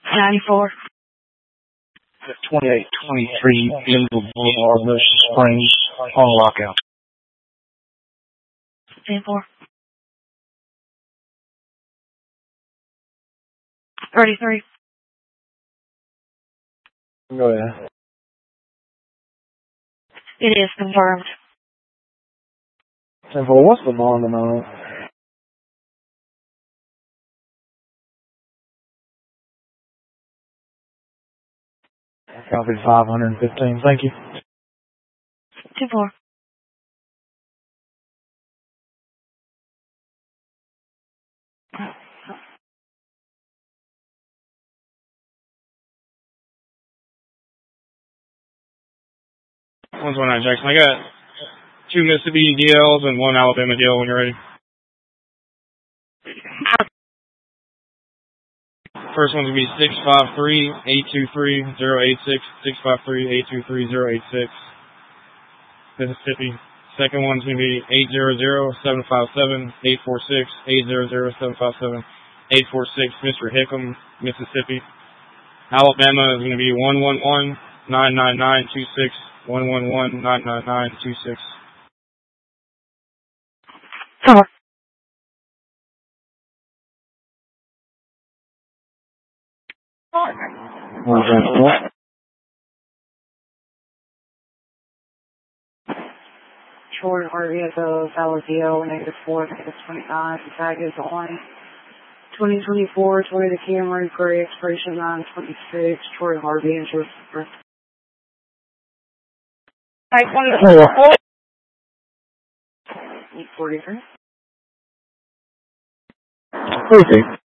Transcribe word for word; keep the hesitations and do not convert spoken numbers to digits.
ninety-four. twenty-eight twenty-three Glenville Boulevard, Ocean Springs, on lockout. ten four. thirty-three. Go ahead. It is confirmed. ten four, what's the bond amount? Copied five hundred fifteen, thank you. two four. one twenty-nine Jackson. I got two Mississippi D Ls and one Alabama D L when you're ready. First one's going to be six five three, eight two three, zero eight six, six five three, eight two three, zero eight six, Mississippi. Second one's going to be eight zero zero, seven five seven, eight four six, eight zero zero, seven five seven, eight four six, Mister Hickam, Mississippi. Alabama is going to be one one one, nine nine nine, two six, one one one, nine nine nine, two six. Four. What is that? Troy Harvey at the Salazio, negative four, negative twenty-nine. The tag is on. twenty twenty-four, Toyota Camry, Gray, expiration nine twenty-six. Troy Harvey, interest. Type one forty-three. Perfect.